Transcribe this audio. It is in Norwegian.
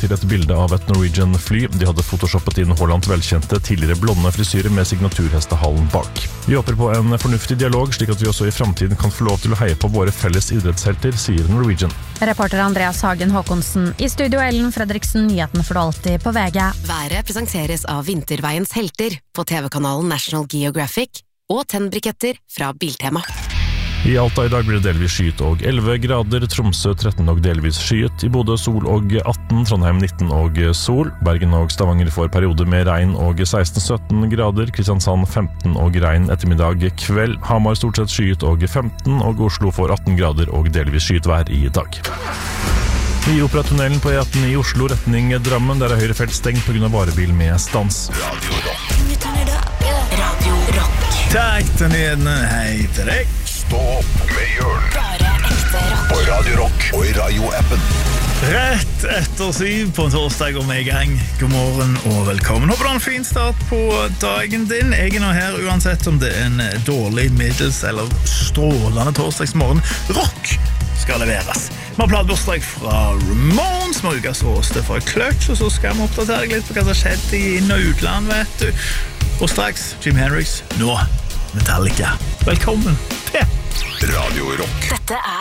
til et bilde av et Norwegian-fly. De hadde photoshoppet inn Haalands velkjente tidligere blonde frisyre med signaturhestehalen bak. Vi håper på en fornuftig dialog, slik at vi også i fremtiden kan få lov til å heie på våre felles idrettshelter, sier Norwegian. Reporter Andreas Hagen Håkonsen. I studio Ellen Fredriksen, nyheten får du alltid på VG. Været presenteres av Vinterveiens helter på TV-kanalen National Geographic og tennbriketter fra Biltema. I Alta i dag blir det delvis skyet og 11 grader, Tromsø 13 og delvis skyet, i Bodø sol og 18, Trondheim 19 og sol, Bergen og Stavanger får perioder med regn og 16-17 grader, Kristiansand 15 og regn ettermiddag kveld, Hamar stort sett skyet og 15, og Oslo får 18 grader og delvis skyet vær i dag. I Operatunnelen på E18 i Oslo retning Drammen, der høyre felt stengt på grunn av varebil med stans. Radio Rock. Takk til nyhetene, hei til deg. Stå opp med Jørn. Bare ekte rock. På Radio Rock og i Radio-appen. Rett etter 7 på en torsdag og med i gang. God morgen og velkommen. Håper du har en fin start på dagen din. Jeg er nå her uansett om det er en dårlig, middels eller strålende torsdagsmorgen. Rock skal leveres. Vi har platebursdag fra Ramones, vi har ukas råste fra Clutch, og så skal vi oppdatere deg litt på hva som har skjedd i inn- og utland, vet du. Og straks Jim Hendrix, nå Metallica. Velkommen til Radio Rock. Dette er